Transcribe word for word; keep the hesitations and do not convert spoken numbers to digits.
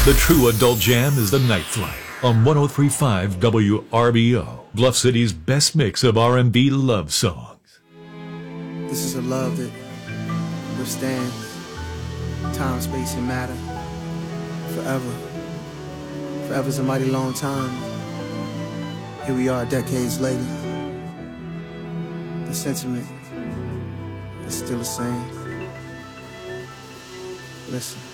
The true adult jam is the Night Flight on one oh three point five W R B O, Bluff City's best mix of R and B love songs. This is a love that withstands time, space, and matter forever. Forever's a mighty long time. Here we are decades later. The sentiment is still the same. Listen.